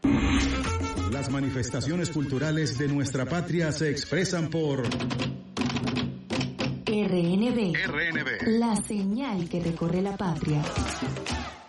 Las manifestaciones culturales de nuestra patria se expresan por RNB, la señal que recorre la patria.